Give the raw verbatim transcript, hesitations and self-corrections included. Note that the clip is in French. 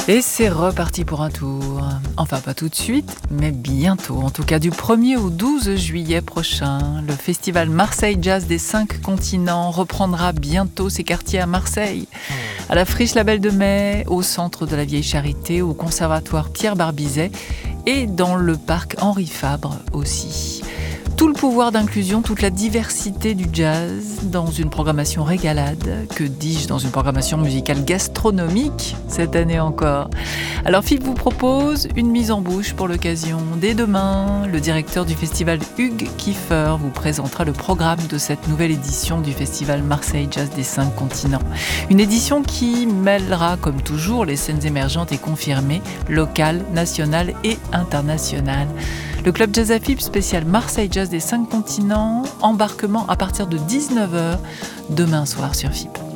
Et c'est reparti pour un tour. Enfin, pas tout de suite, mais bientôt. En tout cas, du premier au douze juillet prochain, le festival Marseille Jazz des cinq continents reprendra bientôt ses quartiers à Marseille. À la Friche La Belle de Mai, au centre de la Vieille Charité, au conservatoire Pierre Barbizet et dans le parc Henri Fabre aussi. Tout le pouvoir d'inclusion, toute la diversité du jazz dans une programmation régalade, que dis-je, dans une programmation musicale gastronomique cette année encore. Alors F I P vous propose une mise en bouche pour l'occasion. Dès demain, le directeur du festival Hugues Kiefer vous présentera le programme de cette nouvelle édition du festival Marseille Jazz des cinq continents. Une édition qui mêlera, comme toujours, les scènes émergentes et confirmées, locales, nationales et internationales. Le Club Jazz à F I P spécial Marseille Jazz des cinq continents, embarquement à partir de dix-neuf heures demain soir sur F I P.